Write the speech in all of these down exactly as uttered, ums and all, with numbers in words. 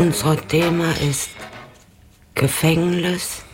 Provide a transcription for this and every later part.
Unser Thema ist Gefängnis.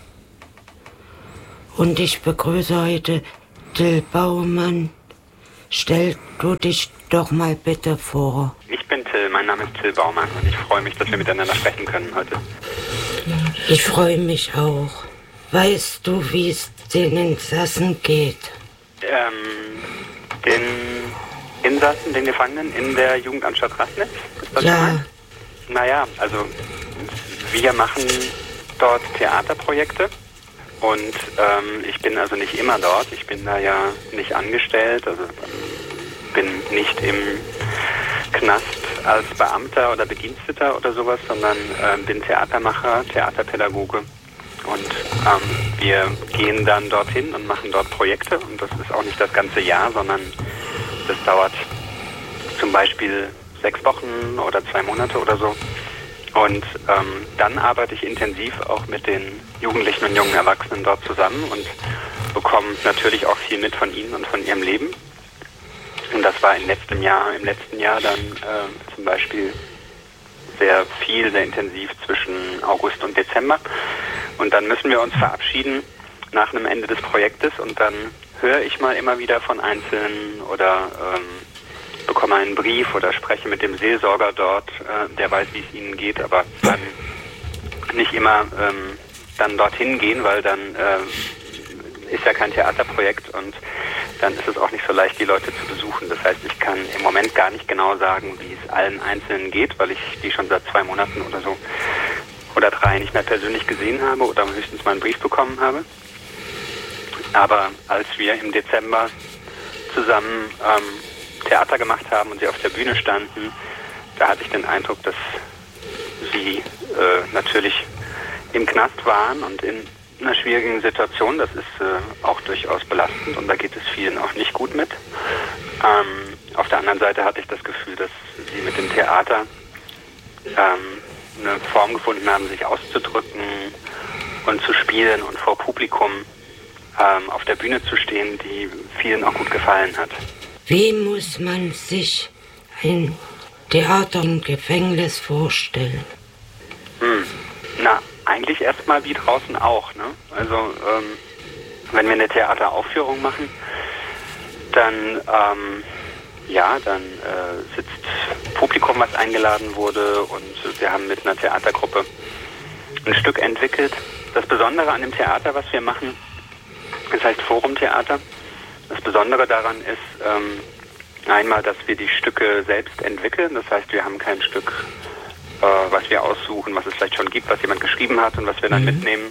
Und ich begrüße heute Till Baumann. Stell du dich doch mal bitte vor. Ich bin Till, mein Name ist Till Baumann und ich freue mich, dass wir miteinander sprechen können heute. Ich freue mich auch. Weißt du, wie es den Insassen geht? Ähm, den Insassen, den Gefangenen in der Jugendanstalt Rassnitz? Ist das Ja. gemeint? Naja, also wir machen dort Theaterprojekte und ähm, ich bin also nicht immer dort. Ich bin da ja nicht angestellt, also bin nicht im Knast als Beamter oder Bediensteter oder sowas, sondern äh, bin Theatermacher, Theaterpädagoge. Und ähm, wir gehen dann dorthin und machen dort Projekte. Und das ist auch nicht das ganze Jahr, sondern das dauert zum Beispiel sechs Wochen oder zwei Monate oder so. Und ähm, dann arbeite ich intensiv auch mit den Jugendlichen und jungen Erwachsenen dort zusammen und bekomme natürlich auch viel mit von ihnen und von ihrem Leben. Und das war im letzten Jahr, im letzten Jahr dann äh, zum Beispiel sehr viel, sehr intensiv zwischen August und Dezember. Und dann müssen wir uns verabschieden nach einem Ende des Projektes und dann höre ich mal immer wieder von Einzelnen oder ähm, bekomme einen Brief oder spreche mit dem Seelsorger dort, äh, der weiß, wie es ihnen geht, aber dann nicht immer ähm, dann dorthin gehen, weil dann äh, ist ja kein Theaterprojekt und dann ist es auch nicht so leicht, die Leute zu besuchen. Das heißt, ich kann im Moment gar nicht genau sagen, wie es allen Einzelnen geht, weil ich die schon seit zwei Monaten oder so oder drei nicht mehr persönlich gesehen habe oder höchstens mal einen Brief bekommen habe. Aber als wir im Dezember zusammen ähm, Theater gemacht haben und sie auf der Bühne standen, da hatte ich den Eindruck, dass sie äh, natürlich im Knast waren und in einer schwierigen Situation. Das ist äh, auch durchaus belastend und da geht es vielen auch nicht gut mit. Ähm, auf der anderen Seite hatte ich das Gefühl, dass sie mit dem Theater ähm, eine Form gefunden haben, sich auszudrücken und zu spielen und vor Publikum ähm, auf der Bühne zu stehen, die vielen auch gut gefallen hat. Wie muss man sich ein Theater im Gefängnis vorstellen? Hm. Na, eigentlich erstmal wie draußen auch, ne? Also, ähm, wenn wir eine Theateraufführung machen, dann, ähm, ja, dann äh, sitzt Publikum, was eingeladen wurde und wir haben mit einer Theatergruppe ein Stück entwickelt. Das Besondere an dem Theater, was wir machen, das heißt Forumtheater. Das Besondere daran ist ähm, einmal, dass wir die Stücke selbst entwickeln. Das heißt, wir haben kein Stück, äh, was wir aussuchen, was es vielleicht schon gibt, was jemand geschrieben hat und was wir dann mhm. mitnehmen.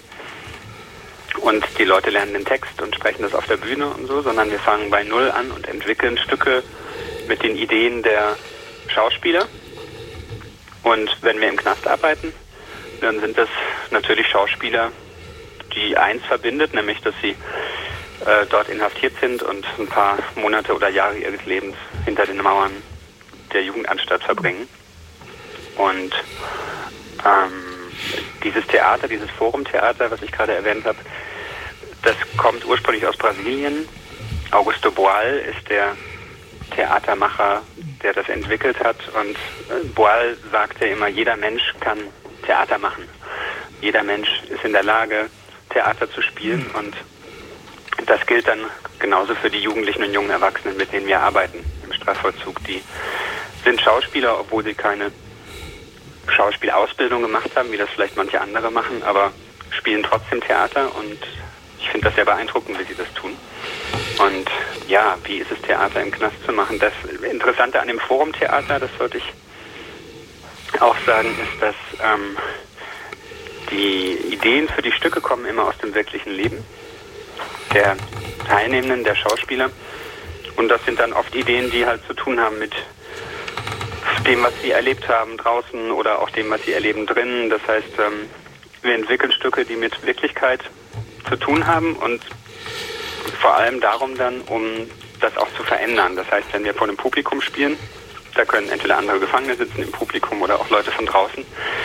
Und die Leute lernen den Text und sprechen das auf der Bühne und so, sondern wir fangen bei Null an und entwickeln Stücke mit den Ideen der Schauspieler. Und wenn wir im Knast arbeiten, dann sind das natürlich Schauspieler, die eins verbindet, nämlich dass sie äh, dort inhaftiert sind und ein paar Monate oder Jahre ihres Lebens hinter den Mauern der Jugendanstalt verbringen. Und ähm, dieses Theater, dieses Forumtheater, was ich gerade erwähnt habe, das kommt ursprünglich aus Brasilien. Augusto Boal ist der Theatermacher, der das entwickelt hat. Und Boal sagte immer, jeder Mensch kann Theater machen. Jeder Mensch ist in der Lage, Theater zu spielen. Und das gilt dann genauso für die Jugendlichen und jungen Erwachsenen, mit denen wir arbeiten im Strafvollzug. Die sind Schauspieler, obwohl sie keine Schauspielausbildung gemacht haben, wie das vielleicht manche andere machen, aber spielen trotzdem Theater und ich finde das sehr beeindruckend, wie sie das tun. Und ja, wie ist es, Theater im Knast zu machen? Das Interessante an dem Forumtheater, das wollte ich auch sagen, ist, dass ähm, die Ideen für die Stücke kommen immer aus dem wirklichen Leben der Teilnehmenden, der Schauspieler. Und das sind dann oft Ideen, die halt zu tun haben mit dem, was sie erlebt haben draußen oder auch dem, was sie erleben drinnen. Das heißt, ähm, wir entwickeln Stücke, die mit Wirklichkeit zu tun haben und vor allem darum dann, um das auch zu verändern. Das heißt, wenn wir vor einem Publikum spielen, da können entweder andere Gefangene sitzen im Publikum oder auch Leute von draußen,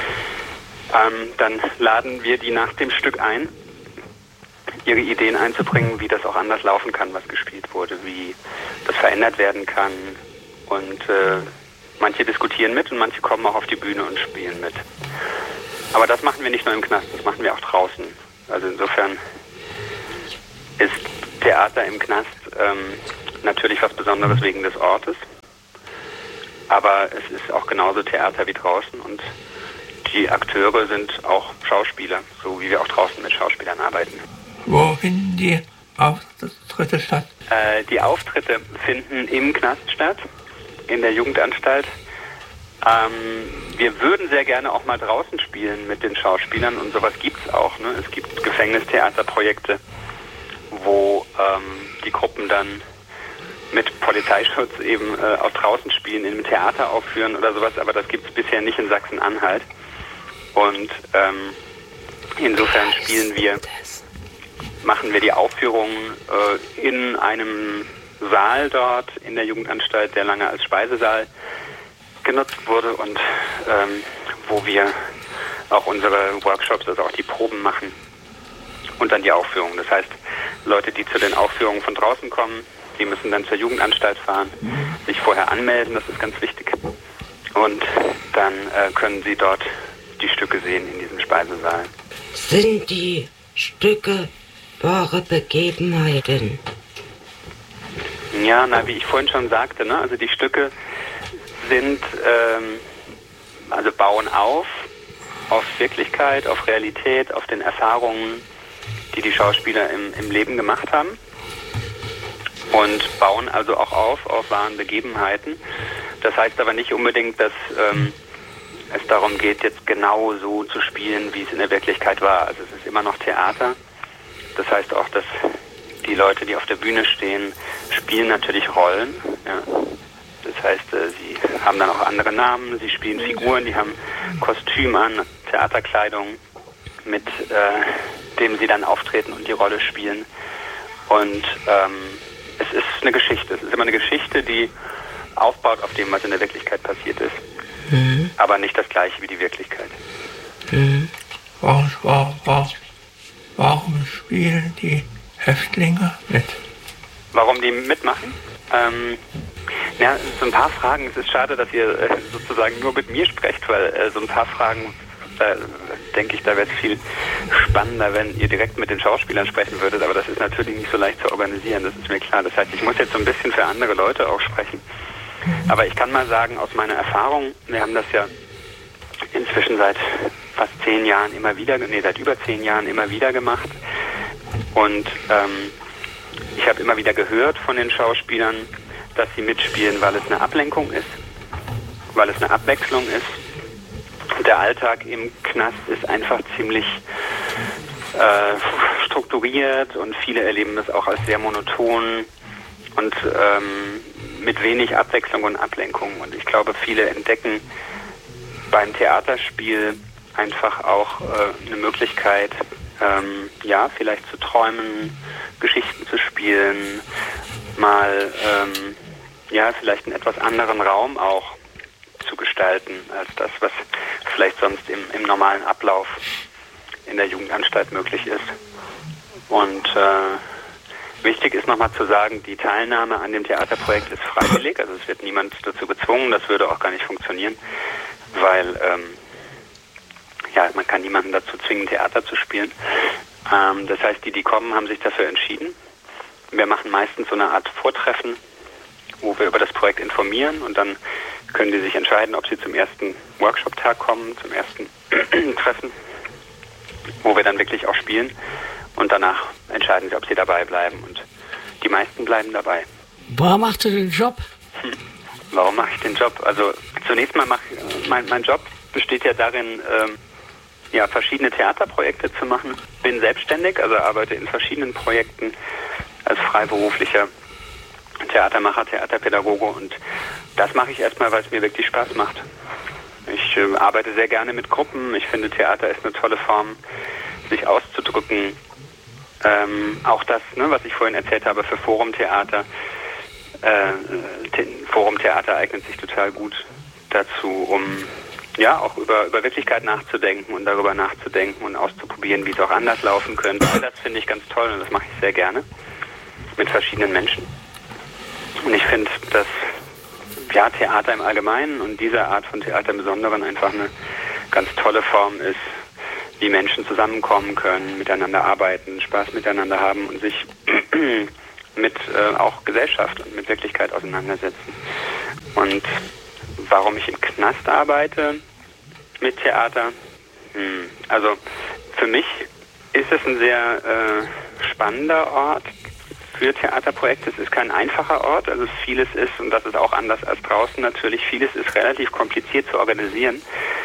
ähm, dann laden wir die nach dem Stück ein, ihre Ideen einzubringen, wie das auch anders laufen kann, was gespielt wurde, wie das verändert werden kann und äh, manche diskutieren mit und manche kommen auch auf die Bühne und spielen mit. Aber das machen wir nicht nur im Knast, das machen wir auch draußen. Also insofern ist Theater im Knast ähm, natürlich was Besonderes wegen des Ortes. Aber es ist auch genauso Theater wie draußen und die Akteure sind auch Schauspieler, so wie wir auch draußen mit Schauspielern arbeiten. Wo finden die Auftritte statt? Äh, die Auftritte finden im Knast statt, in der Jugendanstalt. Ähm, wir würden sehr gerne auch mal draußen spielen mit den Schauspielern und sowas gibt's auch. Ne? Es gibt Gefängnistheaterprojekte, wo ähm, die Gruppen dann mit Polizeischutz eben äh, auch draußen spielen, in einem Theater aufführen oder sowas, aber das gibt es bisher nicht in Sachsen-Anhalt. Und ähm, insofern spielen wir, machen wir die Aufführungen äh, in einem Saal dort in der Jugendanstalt, der lange als Speisesaal genutzt wurde und ähm, wo wir auch unsere Workshops, also auch die Proben machen und dann die Aufführungen. Das heißt, Leute, die zu den Aufführungen von draußen kommen, die müssen dann zur Jugendanstalt fahren, sich vorher anmelden, das ist ganz wichtig. Und dann äh, können sie dort die Stücke sehen in diesem Speisesaal. Sind die Stücke wahre Begebenheiten? Ja, na, wie ich vorhin schon sagte, ne, also die Stücke sind, ähm, also bauen auf, auf Wirklichkeit, auf Realität, auf den Erfahrungen, die die Schauspieler im, im Leben gemacht haben. Und bauen also auch auf, auf wahren Begebenheiten. Das heißt aber nicht unbedingt, dass ähm, es darum geht, jetzt genau so zu spielen, wie es in der Wirklichkeit war. Also es ist immer noch Theater. Das heißt auch, dass die Leute, die auf der Bühne stehen, spielen natürlich Rollen. Ja. Das heißt, äh, sie haben dann auch andere Namen, sie spielen Figuren, die haben Kostüm an, Theaterkleidung, mit äh, dem sie dann auftreten und die Rolle spielen. Und ähm, es ist eine Geschichte. Es ist immer eine Geschichte, die aufbaut auf dem, was in der Wirklichkeit passiert ist. Mhm. Aber nicht das Gleiche wie die Wirklichkeit. Mhm. Warum, warum, warum spielen die Häftlinge mit? Warum die mitmachen? Ähm, ja, so ein paar Fragen. Es ist schade, dass ihr äh, sozusagen nur mit mir sprecht, weil äh, so ein paar Fragen, da denke ich, da wäre es viel spannender, wenn ihr direkt mit den Schauspielern sprechen würdet, aber das ist natürlich nicht so leicht zu organisieren, das ist mir klar. Das heißt, ich muss jetzt so ein bisschen für andere Leute auch sprechen. Aber ich kann mal sagen, aus meiner Erfahrung, wir haben das ja inzwischen seit fast zehn Jahren immer wieder, nee, seit über zehn Jahren immer wieder gemacht. Und ähm, ich habe immer wieder gehört von den Schauspielern, dass sie mitspielen, weil es eine Ablenkung ist, weil es eine Abwechslung ist. Der Alltag im Knast ist einfach ziemlich äh, strukturiert und viele erleben das auch als sehr monoton und ähm, mit wenig Abwechslung und Ablenkung. Und ich glaube, viele entdecken beim Theaterspiel einfach auch äh, eine Möglichkeit, ähm, ja, vielleicht zu träumen, Geschichten zu spielen, mal ähm, ja, vielleicht einen etwas anderen Raum auch zu gestalten, als das, was vielleicht sonst im, im normalen Ablauf in der Jugendanstalt möglich ist. Und äh, wichtig ist nochmal zu sagen, die Teilnahme an dem Theaterprojekt ist freiwillig, also es wird niemand dazu gezwungen, das würde auch gar nicht funktionieren, weil ähm, ja, man kann niemanden dazu zwingen, Theater zu spielen. Ähm, das heißt, die, die kommen, haben sich dafür entschieden. Wir machen meistens so eine Art Vortreffen, wo wir über das Projekt informieren und dann können die sich entscheiden, ob sie zum ersten Workshop-Tag kommen, zum ersten Treffen, wo wir dann wirklich auch spielen und danach entscheiden sie, ob sie dabei bleiben und die meisten bleiben dabei. Warum machst du den Job? Hm. Warum mache ich den Job? Also zunächst mal, mach, mein, mein Job besteht ja darin, ähm, ja, verschiedene Theaterprojekte zu machen. Bin selbstständig, also arbeite in verschiedenen Projekten als freiberuflicher Theatermacher, Theaterpädagoge und das mache ich erstmal, weil es mir wirklich Spaß macht. Ich äh, arbeite sehr gerne mit Gruppen. Ich finde, Theater ist eine tolle Form, sich auszudrücken. Ähm, auch das, ne, was ich vorhin erzählt habe für Forumtheater. Äh, Forumtheater eignet sich total gut dazu, um ja auch über, über Wirklichkeit nachzudenken und darüber nachzudenken und auszuprobieren, wie es auch anders laufen könnte. All das finde ich ganz toll und das mache ich sehr gerne mit verschiedenen Menschen. Und ich finde, dass ja, Theater im Allgemeinen und diese Art von Theater im Besonderen einfach eine ganz tolle Form ist, wie Menschen zusammenkommen können, miteinander arbeiten, Spaß miteinander haben und sich mit äh, auch Gesellschaft und mit Wirklichkeit auseinandersetzen. Und warum ich im Knast arbeite mit Theater? Hm, also für mich ist es ein sehr äh, spannender Ort für Theaterprojekte. Es ist kein einfacher Ort, also vieles ist, und das ist auch anders als draußen natürlich, vieles ist relativ kompliziert zu organisieren.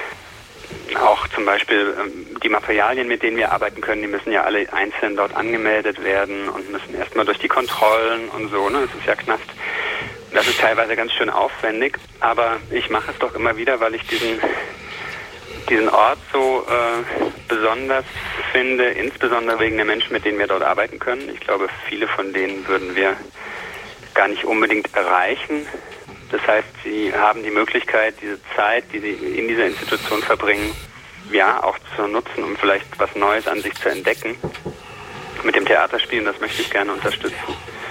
Auch zum Beispiel ähm, die Materialien, mit denen wir arbeiten können, die müssen ja alle einzeln dort angemeldet werden und müssen erstmal durch die Kontrollen und so, ne? Das ist ja Knast. Das ist teilweise ganz schön aufwendig, aber ich mache es doch immer wieder, weil ich diesen diesen Ort so äh, besonders finde, insbesondere wegen der Menschen, mit denen wir dort arbeiten können. Ich glaube, viele von denen würden wir gar nicht unbedingt erreichen. Das heißt, sie haben die Möglichkeit, diese Zeit, die sie in dieser Institution verbringen, ja, auch zu nutzen, um vielleicht was Neues an sich zu entdecken. Mit dem Theaterspielen, das möchte ich gerne unterstützen.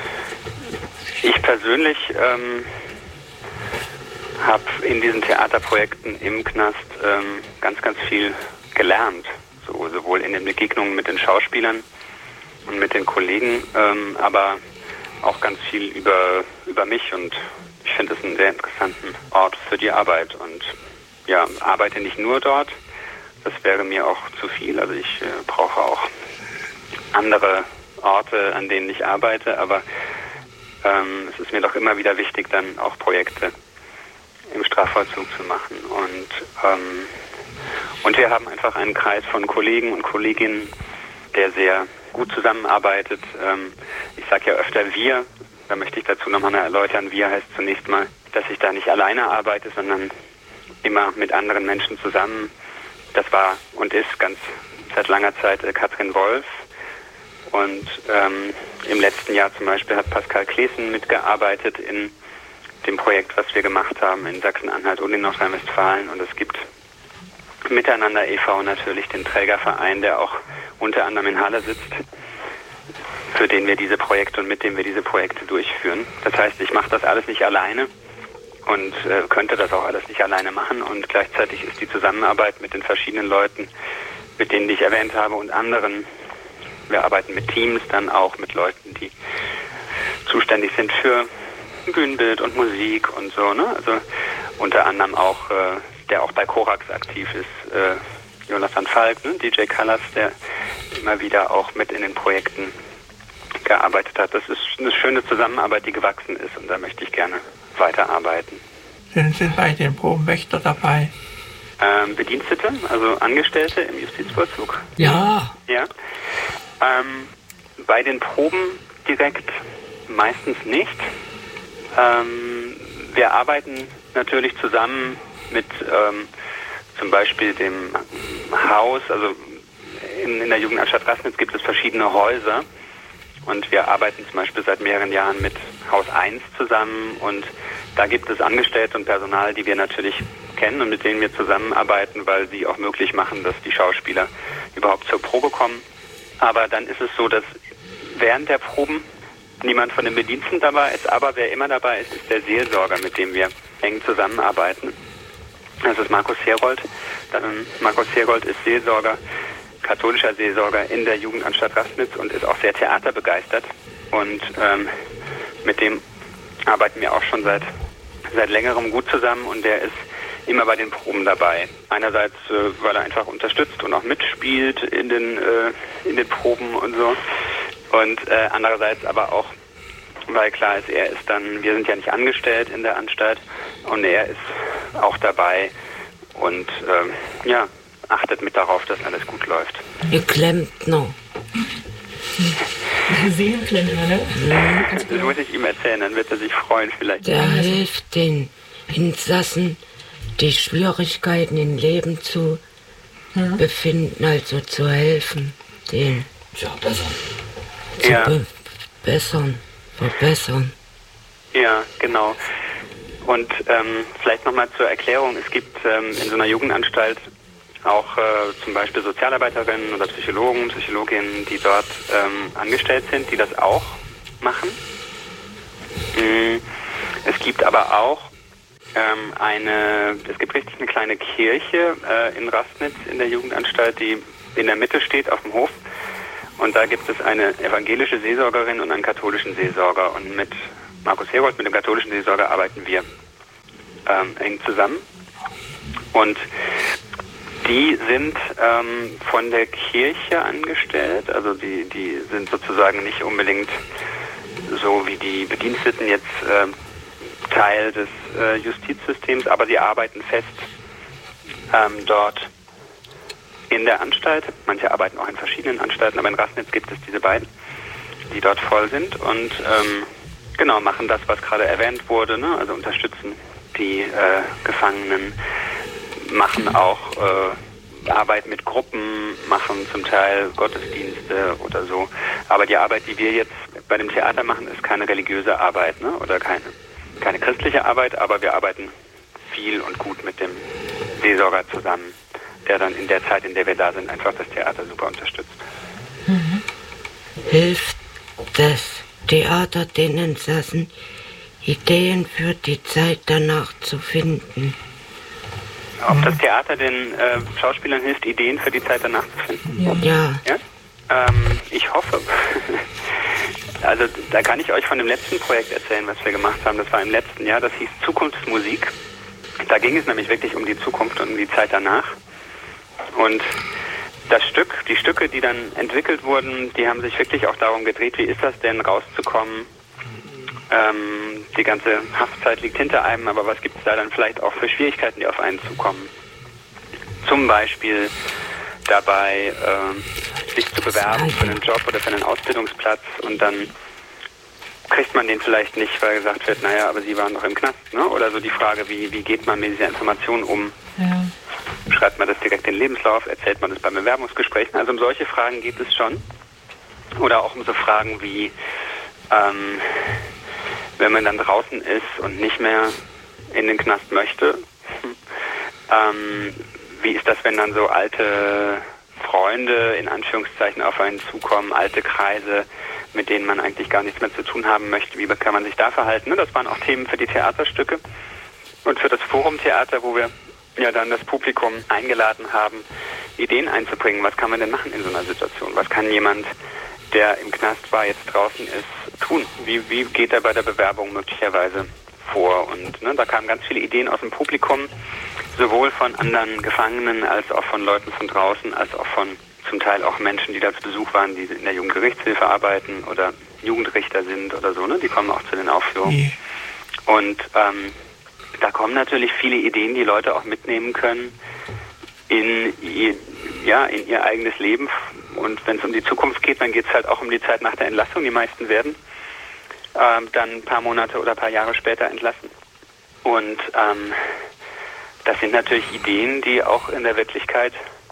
Ich persönlich ähm, habe in diesen Theaterprojekten im Knast ähm, ganz, ganz viel gelernt. So, sowohl in den Begegnungen mit den Schauspielern und mit den Kollegen, ähm, aber auch ganz viel über, über mich, und ich finde es einen sehr interessanten Ort für die Arbeit. Und ja, arbeite nicht nur dort, das wäre mir auch zu viel. Also ich äh, brauche auch andere Orte, an denen ich arbeite, aber ähm, es ist mir doch immer wieder wichtig, dann auch Projekte im Strafvollzug zu machen. Und, ähm, und wir haben einfach einen Kreis von Kollegen und Kolleginnen, der sehr gut zusammenarbeitet. Ähm, ich sage ja öfter wir, da möchte ich dazu nochmal erläutern, wir heißt zunächst mal, dass ich da nicht alleine arbeite, sondern immer mit anderen Menschen zusammen. Das war und ist ganz seit langer Zeit äh, Katrin Wolf. Und ähm, im letzten Jahr zum Beispiel hat Pascal Klesen mitgearbeitet in dem Projekt, was wir gemacht haben in Sachsen-Anhalt und in Nordrhein-Westfalen. Und es gibt Miteinander e V natürlich den Trägerverein, der auch unter anderem in Halle sitzt, für den wir diese Projekte und mit dem wir diese Projekte durchführen. Das heißt, ich mache das alles nicht alleine und äh, könnte das auch alles nicht alleine machen. Und gleichzeitig ist die Zusammenarbeit mit den verschiedenen Leuten, mit denen ich erwähnt habe, und anderen, wir arbeiten mit Teams dann auch, mit Leuten, die zuständig sind für Bühnenbild und Musik und so, ne? Also unter anderem auch, äh, der auch bei Korax aktiv ist, äh, Jonathan Falk, ne? D J Callas, der immer wieder auch mit in den Projekten gearbeitet hat. Das ist eine schöne Zusammenarbeit, die gewachsen ist, und da möchte ich gerne weiterarbeiten. Sind Sie bei den Proben Wächter dabei? Ähm, Bedienstete, also Angestellte im Justizvollzug. Ja. Ja. Ähm, bei den Proben direkt meistens nicht. Ähm, wir arbeiten natürlich zusammen mit ähm, zum Beispiel dem Haus, also in, in der Jugendanstalt Rassnitz gibt es verschiedene Häuser, und wir arbeiten zum Beispiel seit mehreren Jahren mit Haus eins zusammen, und da gibt es Angestellte und Personal, die wir natürlich kennen und mit denen wir zusammenarbeiten, weil sie auch möglich machen, dass die Schauspieler überhaupt zur Probe kommen. Aber dann ist es so, dass während der Proben niemand von den Bediensteten dabei ist, aber wer immer dabei ist, ist der Seelsorger, mit dem wir eng zusammenarbeiten. Das ist Markus Herold. Markus Herold ist Seelsorger, katholischer Seelsorger in der Jugendanstalt Rassnitz und ist auch sehr theaterbegeistert. Und ähm, mit dem arbeiten wir auch schon seit, seit längerem gut zusammen, und der ist immer bei den Proben dabei. Einerseits, äh, weil er einfach unterstützt und auch mitspielt in den, äh, in den Proben und so. Und äh, andererseits aber auch, weil klar ist, er ist dann, wir sind ja nicht angestellt in der Anstalt, und er ist auch dabei und äh, ja, achtet mit darauf, dass alles gut läuft. Ihr Klempner. Seelenklempner, ne? Ja. Das muss ich ihm erzählen, dann wird er sich freuen vielleicht. Der hilft den Insassen, die Schwierigkeiten im Leben zu hm? befinden, also zu helfen, denen Ja, besser. zu Ja. verbessern, verbessern. Ja, genau. Und ähm, vielleicht nochmal zur Erklärung, es gibt ähm, in so einer Jugendanstalt auch äh, zum Beispiel Sozialarbeiterinnen oder Psychologen, Psychologinnen, die dort ähm, angestellt sind, die das auch machen. Mhm. Es gibt aber auch ähm, eine, es gibt richtig eine kleine Kirche äh, in Raßnitz in der Jugendanstalt, die in der Mitte steht auf dem Hof. Und da gibt es eine evangelische Seelsorgerin und einen katholischen Seelsorger. Und mit Markus Herold, mit dem katholischen Seelsorger, arbeiten wir ähm, eng zusammen. Und die sind ähm, von der Kirche angestellt. Also die, die sind sozusagen nicht unbedingt so wie die Bediensteten jetzt äh, Teil des äh, Justizsystems, aber sie arbeiten fest ähm, dort in der Anstalt. Manche arbeiten auch in verschiedenen Anstalten, aber in Raßnitz gibt es diese beiden, die dort voll sind und ähm, genau machen das, was gerade erwähnt wurde, ne? Also unterstützen die äh, Gefangenen, machen auch äh, Arbeit mit Gruppen, machen zum Teil Gottesdienste oder so. Aber die Arbeit, die wir jetzt bei dem Theater machen, ist keine religiöse Arbeit, ne? Oder keine, keine christliche Arbeit, aber wir arbeiten viel und gut mit dem Seelsorger zusammen, der dann in der Zeit, in der wir da sind, einfach das Theater super unterstützt. Mhm. Hilft das Theater den Insassen, Ideen für die Zeit danach zu finden? Ob das Theater den äh, Schauspielern hilft, Ideen für die Zeit danach zu finden? Ja. Ja? Ähm, ich hoffe. Also da kann ich euch von dem letzten Projekt erzählen, was wir gemacht haben. Das war im letzten Jahr, das hieß Zukunftsmusik. Da ging es nämlich wirklich um die Zukunft und um die Zeit danach. Und das Stück, die Stücke, die dann entwickelt wurden, die haben sich wirklich auch darum gedreht, wie ist das denn, rauszukommen. Ähm, die ganze Haftzeit liegt hinter einem, aber was gibt es da dann vielleicht auch für Schwierigkeiten, die auf einen zukommen? Zum Beispiel dabei, äh, sich zu bewerben für einen Job oder für einen Ausbildungsplatz und dann kriegt man den vielleicht nicht, weil gesagt wird, naja, aber Sie waren doch im Knast, ne? Oder so die Frage, wie, wie geht man mit dieser Information um? Ja. Schreibt man das direkt in den Lebenslauf, erzählt man das beim Bewerbungsgespräch? Also um solche Fragen geht es schon. Oder auch um so Fragen wie, ähm, wenn man dann draußen ist und nicht mehr in den Knast möchte, ähm, wie ist das, wenn dann so alte Freunde in Anführungszeichen auf einen zukommen, alte Kreise, mit denen man eigentlich gar nichts mehr zu tun haben möchte, wie kann man sich da verhalten? Das waren auch Themen für die Theaterstücke und für das Forum-Theater, wo wir ja dann das Publikum eingeladen haben, Ideen einzubringen. Was kann man denn machen in so einer Situation? Was kann jemand, der im Knast war, jetzt draußen ist, tun? Wie, wie geht er bei der Bewerbung möglicherweise vor? Und ne, da kamen ganz viele Ideen aus dem Publikum, sowohl von anderen Gefangenen als auch von Leuten von draußen, als auch von zum Teil auch Menschen, die da zu Besuch waren, die in der Jugendgerichtshilfe arbeiten oder Jugendrichter sind oder so, ne? Die kommen auch zu den Aufführungen. Nee. Und ähm, da kommen natürlich viele Ideen, die Leute auch mitnehmen können in ihr, ja, in ihr eigenes Leben. Und wenn es um die Zukunft geht, dann geht es halt auch um die Zeit nach der Entlassung. Die meisten werden ähm, dann ein paar Monate oder ein paar Jahre später entlassen. Und ähm, das sind natürlich Ideen, die auch in der Wirklichkeit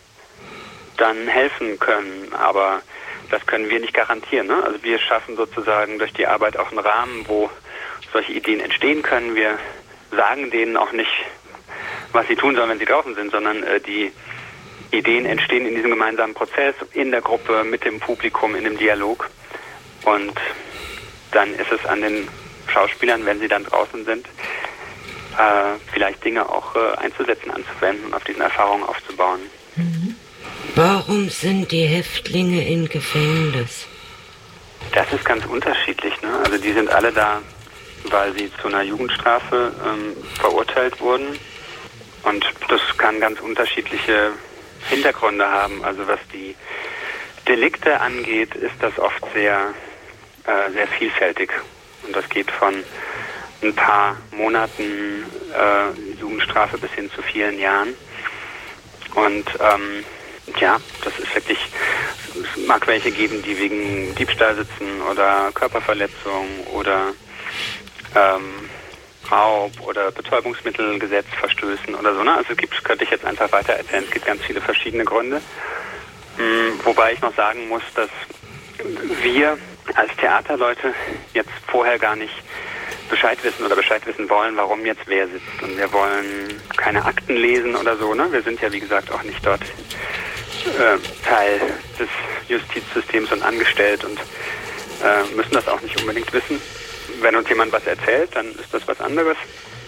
dann helfen können. Aber das können wir nicht garantieren, ne? Also wir schaffen sozusagen durch die Arbeit auch einen Rahmen, wo solche Ideen entstehen können. Wir sagen denen auch nicht, was sie tun sollen, wenn sie draußen sind, sondern äh, die Ideen entstehen in diesem gemeinsamen Prozess, in der Gruppe, mit dem Publikum, in dem Dialog. Und dann ist es an den Schauspielern, wenn sie dann draußen sind, äh, vielleicht Dinge auch äh, einzusetzen, anzuwenden und auf diesen Erfahrungen aufzubauen. Mhm. Warum sind die Häftlinge im Gefängnis? Das ist ganz unterschiedlich, ne? Also die sind alle da, weil sie zu einer Jugendstrafe ähm, verurteilt wurden. Und das kann ganz unterschiedliche Hintergründe haben. Also was die Delikte angeht, ist das oft sehr, äh, sehr vielfältig. Und das geht von ein paar Monaten äh, Jugendstrafe bis hin zu vielen Jahren. Und ähm, ja, das ist wirklich, es mag welche geben, die wegen Diebstahl sitzen oder Körperverletzung oder ähm, Raub oder Betäubungsmittelgesetz verstößen oder so. Ne? Also es gibt, könnte ich jetzt einfach weiter erzählen, es gibt ganz viele verschiedene Gründe. Mhm, wobei ich noch sagen muss, dass wir als Theaterleute jetzt vorher gar nicht Bescheid wissen oder Bescheid wissen wollen, warum jetzt wer sitzt. Und wir wollen keine Akten lesen oder so. Ne? Wir sind ja, wie gesagt, auch nicht dort äh, Teil des Justizsystems und angestellt und äh, müssen das auch nicht unbedingt wissen. Wenn uns jemand was erzählt, dann ist das was anderes.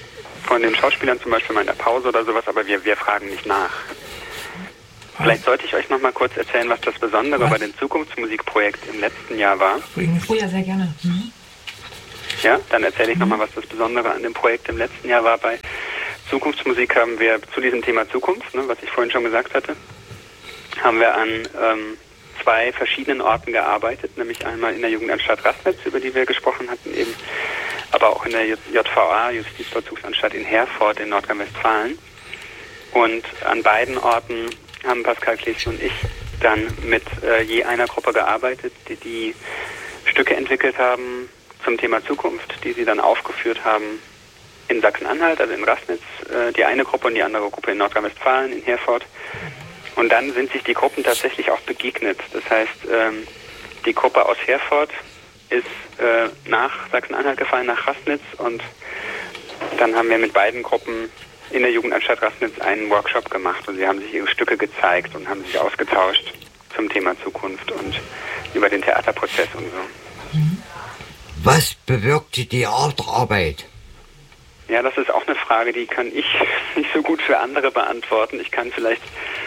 von den Schauspielern zum Beispiel mal in der Pause oder sowas, aber wir, wir fragen nicht nach. Vielleicht sollte ich euch noch mal kurz erzählen, was das Besondere was? bei dem Zukunftsmusikprojekt im letzten Jahr war. Oh ja, sehr gerne. Mhm. Ja, dann erzähle ich mhm. noch mal, was das Besondere an dem Projekt im letzten Jahr war. Bei Zukunftsmusik haben wir zu diesem Thema Zukunft, ne, was ich vorhin schon gesagt hatte, haben wir an ähm, zwei verschiedenen Orten gearbeitet, nämlich einmal in der Jugendanstalt Rassnitz, über die wir gesprochen hatten eben, aber auch in der J V A, Justizvollzugsanstalt in Herford in Nordrhein-Westfalen. Und an beiden Orten haben Pascal Kleschen und ich dann mit äh, je einer Gruppe gearbeitet, die die Stücke entwickelt haben zum Thema Zukunft, die sie dann aufgeführt haben in Sachsen-Anhalt, also in Rassnitz, äh, die eine Gruppe und die andere Gruppe in Nordrhein-Westfalen, in Herford. Und dann sind sich die Gruppen tatsächlich auch begegnet. Das heißt, ähm, die Gruppe aus Herford ist äh, nach Sachsen-Anhalt gefallen, nach Rassnitz, und dann haben wir mit beiden Gruppen in der Jugendanstalt Rassnitz einen Workshop gemacht und sie haben sich ihre Stücke gezeigt und haben sich ausgetauscht zum Thema Zukunft und über den Theaterprozess und so. Was bewirkte die Art der Arbeit? Ja, das ist auch eine Frage, die kann ich nicht so gut für andere beantworten. Ich kann vielleicht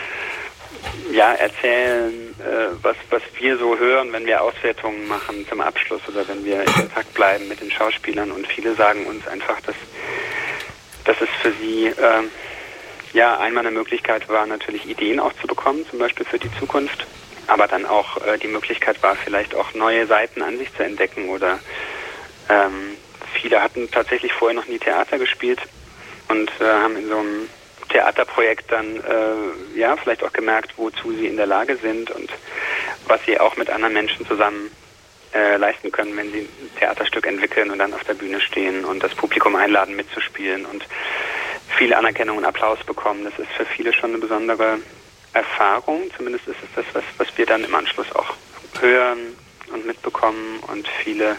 ja erzählen, äh, was, was wir so hören, wenn wir Auswertungen machen zum Abschluss oder wenn wir in Kontakt bleiben mit den Schauspielern, und viele sagen uns einfach, dass dass es für sie äh, ja einmal eine Möglichkeit war, natürlich Ideen auch zu bekommen, zum Beispiel für die Zukunft, aber dann auch äh, die Möglichkeit war, vielleicht auch neue Seiten an sich zu entdecken, oder ähm, viele hatten tatsächlich vorher noch nie Theater gespielt und äh, haben in so einem Theaterprojekt dann äh, ja vielleicht auch gemerkt, wozu sie in der Lage sind und was sie auch mit anderen Menschen zusammen Äh, leisten können, wenn sie ein Theaterstück entwickeln und dann auf der Bühne stehen und das Publikum einladen, mitzuspielen und viel Anerkennung und Applaus bekommen. Das ist für viele schon eine besondere Erfahrung. Zumindest ist es das, was, was wir dann im Anschluss auch hören und mitbekommen, und viele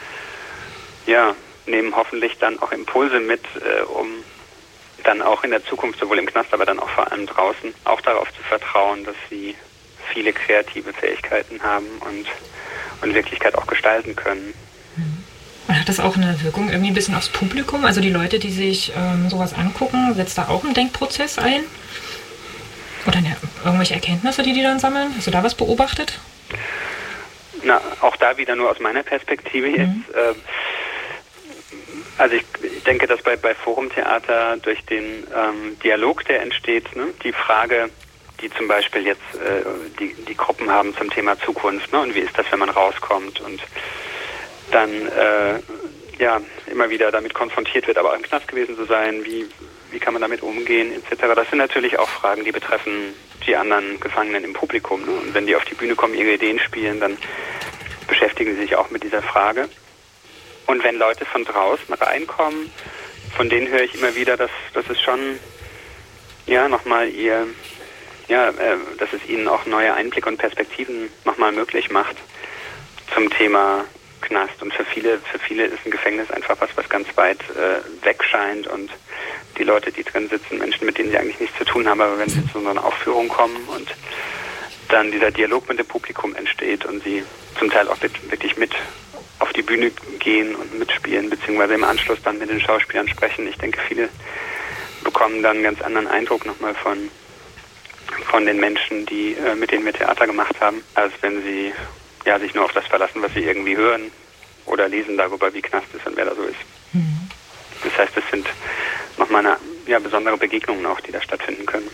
ja, nehmen hoffentlich dann auch Impulse mit, äh, um dann auch in der Zukunft, sowohl im Knast, aber dann auch vor allem draußen, auch darauf zu vertrauen, dass sie viele kreative Fähigkeiten haben und und Wirklichkeit auch gestalten können. Und hat das auch eine Wirkung irgendwie ein bisschen aufs Publikum? Also die Leute, die sich ähm, sowas angucken, setzt da auch ein Denkprozess ein? Oder ne, irgendwelche Erkenntnisse, die die dann sammeln? Hast du da was beobachtet? Na, auch da wieder nur aus meiner Perspektive jetzt. Mhm. Äh, also ich, ich denke, dass bei, bei Forumtheater durch den ähm, Dialog, der entsteht, ne, die Frage, die zum Beispiel jetzt äh, die, die Gruppen haben zum Thema Zukunft, ne? Und wie ist das, wenn man rauskommt und dann äh, ja immer wieder damit konfrontiert wird, aber auch im Knast gewesen zu sein, wie, wie kann man damit umgehen, et cetera. Das sind natürlich auch Fragen, die betreffen die anderen Gefangenen im Publikum, ne? Und wenn die auf die Bühne kommen, ihre Ideen spielen, dann beschäftigen sie sich auch mit dieser Frage. Und wenn Leute von draußen reinkommen, von denen höre ich immer wieder, dass, dass es schon ja nochmal ihr ja, äh, dass es ihnen auch neue Einblicke und Perspektiven nochmal möglich macht zum Thema Knast. Und für viele, für viele ist ein Gefängnis einfach was, was ganz weit äh, weg scheint, und die Leute, die drin sitzen, Menschen, mit denen sie eigentlich nichts zu tun haben, aber wenn sie zu so einer Aufführung kommen und dann dieser Dialog mit dem Publikum entsteht und sie zum Teil auch mit, wirklich mit auf die Bühne gehen und mitspielen, beziehungsweise im Anschluss dann mit den Schauspielern sprechen. Ich denke, viele bekommen dann einen ganz anderen Eindruck nochmal von von den Menschen, die äh, mit denen wir Theater gemacht haben, als wenn sie ja sich nur auf das verlassen, was sie irgendwie hören oder lesen darüber, wie Knast ist und wer da so ist. Mhm. Das heißt, es sind nochmal eine ja, besondere Begegnungen auch, die da stattfinden können.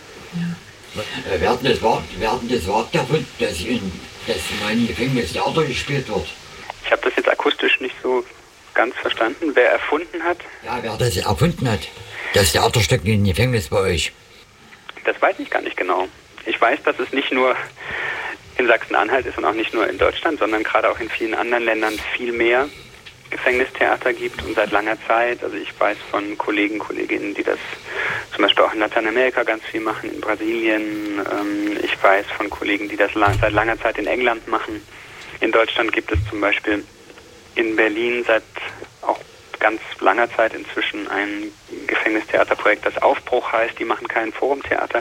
Ja. Werden das Wort, werden das Wort davon, dass in das mein Gefängnis Theater gespielt wird? Ich habe das jetzt akustisch nicht so ganz verstanden. Wer erfunden hat? Ja, wer das erfunden hat. Das Theaterstück in Gefängnis bei euch. Das weiß ich gar nicht genau. Ich weiß, dass es nicht nur in Sachsen-Anhalt ist und auch nicht nur in Deutschland, sondern gerade auch in vielen anderen Ländern viel mehr Gefängnistheater gibt und seit langer Zeit. Also ich weiß von Kollegen, Kolleginnen, die das zum Beispiel auch in Lateinamerika ganz viel machen, in Brasilien. Ich weiß von Kollegen, die das seit langer Zeit in England machen. In Deutschland gibt es zum Beispiel in Berlin seit auch ganz langer Zeit inzwischen ein Gefängnistheaterprojekt, das Aufbruch heißt. Die machen kein Forumtheater,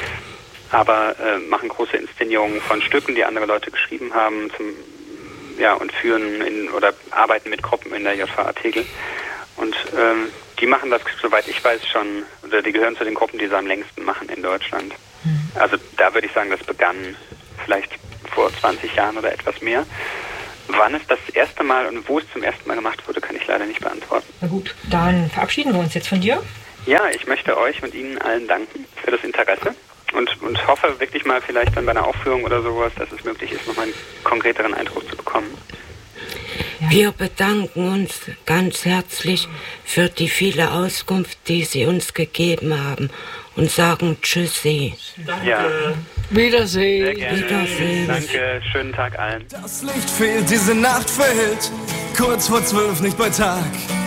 aber äh, machen große Inszenierungen von Stücken, die andere Leute geschrieben haben, zum, ja, und führen in, oder arbeiten mit Gruppen in der J V A Tegel. Und ähm, die machen das, soweit ich weiß, schon, oder die gehören zu den Gruppen, die es am längsten machen in Deutschland. Mhm. Also da würde ich sagen, das begann vielleicht vor zwanzig Jahren oder etwas mehr. Wann es das erste Mal und wo es zum ersten Mal gemacht wurde, kann ich leider nicht beantworten. Na gut, dann verabschieden wir uns jetzt von dir. Ja, ich möchte euch und Ihnen allen danken für das Interesse und, und hoffe wirklich mal vielleicht dann bei einer Aufführung oder sowas, dass es möglich ist, nochmal einen konkreteren Eindruck zu bekommen. Ja. Wir bedanken uns ganz herzlich für die viele Auskunft, die Sie uns gegeben haben und sagen Tschüssi. Danke. Ja. Wiedersehen. Sehr gerne. Wiedersehen. Danke, schönen Tag allen. Das Licht fehlt, diese Nacht verhüllt, kurz vor zwölf, nicht bei Tag.